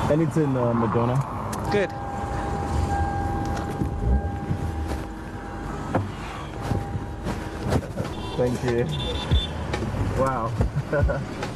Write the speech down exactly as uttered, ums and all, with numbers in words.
And it's in uh, Madonna. Good. Thank you. Wow.